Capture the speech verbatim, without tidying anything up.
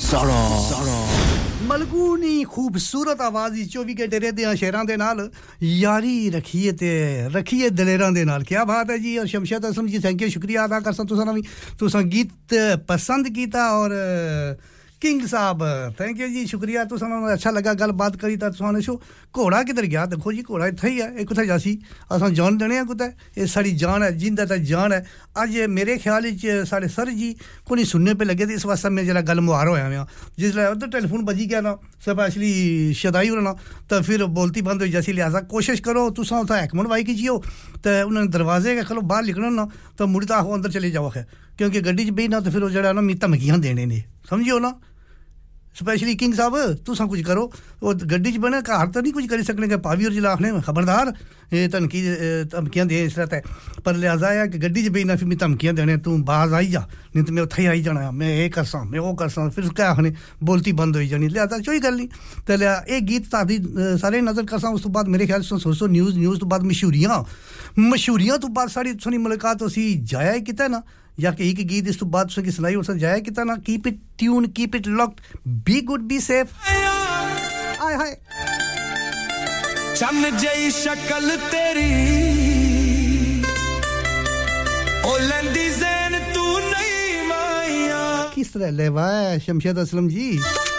साड़ा साड़ा मलगूनी खूबसूरत आवाज ही चौबीस घंटे रहते हैं शेरां दे नाल यारी रखिए ते रखिए दलेरां दे नाल क्या बात है जी और शमशद असलम जी थैंक यू शुक्रिया अदा करसा तुसां भी तुसां गीत पसंद कीता और किंग साहब थैंक यू जी शुक्रिया तुसां अच्छा लगा गल बात करी ता तुसां शो घोड़ा किधर गया देखो जी घोड़ा इत्थे ही है एक कुथे जासी असां जान देने आ कुते ये साडी जान है जिंदा ता जान है आज मेरे ख्याल च साडे सर जी कोनी सुनने पे लगे थे इस वास्ते मैं जरा गल मुहार होया मैं जिसले उधर टेलीफोन बजी गया ना स्पेशली शदाई होना तो फिर बोलती बंद हो जैसी लिहाजा कोशिश करो तुसां उथा हैकमन वाई कीजियो तो उन्होंने दरवाजे के खलो बाहर निकलना ना तो मुड़ता हो अंदर चले जाओ है क्योंकि गड्डी च भी ना तो फिर वो जड़ा ना मी धमकियां देने ने समझियो ना स्पेशली किंग साहब तुसां कुछ करो वो गड्डी च बने घर तो नहीं कुछ करी सकने के पावी और जिला आखने खबरदार ये धमकी धमकियां दे इस तरह पर लिहाजा है कि गड्डी च बेना फिर मैं धमकियां देने तू बाज आई जा नहीं तो मैं उत्थे आई जाना मैं ये करसा मैं वो करसा फिर क्या आखने बोलती बंद हो जानी लिहाजा कोई गल नहीं तो लिया ये गीत तादी सारे नजर करसा उस तो बाद मेरे ख्याल से सोचो न्यूज़ न्यूज़ तो बाद मशहूरियां मशहूरियां तो बाद सारी सुनी मुलाकात उसी जाया किता ना या कि एक गीत इस तो बाद उसकी सुनाई और जाया किता ना keep it tune keep it locked be good be safe हाय हाय चन्न जई शक्ल तेरी ओ लंदी ज़ैन तू नहीं माया किस तरह लेवा है शमशद असलम जी